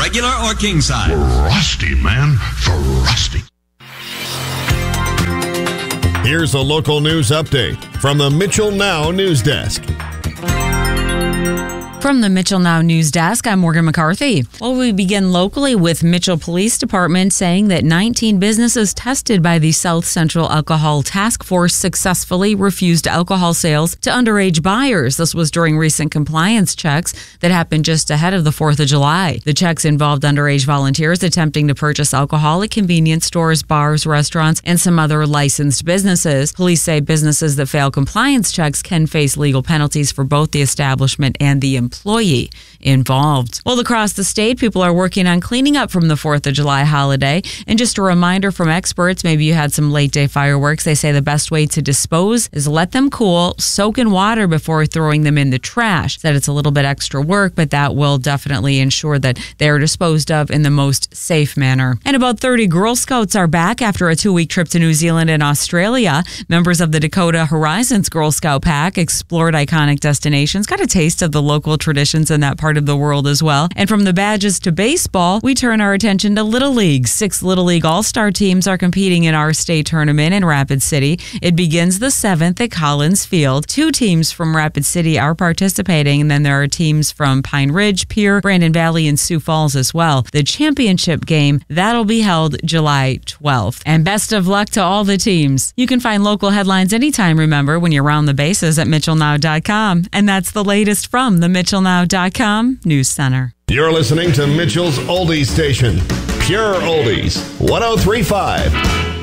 regular or king size? Frosty, man. Frosty. Here's a local news update from the Mitchell Now News Desk. From the Mitchell Now News Desk, I'm Morgan McCarthy. Well, we begin locally with Mitchell Police Department saying that 19 businesses tested by the South Central Alcohol Task Force successfully refused alcohol sales to underage buyers. This was during recent compliance checks that happened just ahead of the 4th of July. The checks involved underage volunteers attempting to purchase alcohol at convenience stores, bars, restaurants, and some other licensed businesses. Police say businesses that fail compliance checks can face legal penalties for both the establishment and the employee involved. Well, across the state, people are working on cleaning up from the 4th of July holiday. And just a reminder from experts, maybe you had some late day fireworks. They say the best way to dispose is let them cool, soak in water before throwing them in the trash. Said it's a little bit extra work, but that will definitely ensure that they're disposed of in the most safe manner. And about 30 Girl Scouts are back after a 2-week trip to New Zealand and Australia. Members of the Dakota Horizons Girl Scout Pack explored iconic destinations, got a taste of the local traditions in that part of the world as well. And from the badges to baseball, we turn our attention to Little League. 6 Little League All-Star teams are competing in our state tournament in Rapid City. It begins the 7th at Collins Field. 2 teams from Rapid City are participating, and then there are teams from Pine Ridge, Pierre, Brandon Valley, and Sioux Falls as well. The championship game, that'll be held July 12th. And best of luck to all the teams. You can find local headlines anytime, remember, when you're around the bases at MitchellNow.com. And that's the latest from the MitchellNow.com News Center. You're listening to Mitchell's Oldies Station, Pure Oldies, 103.5.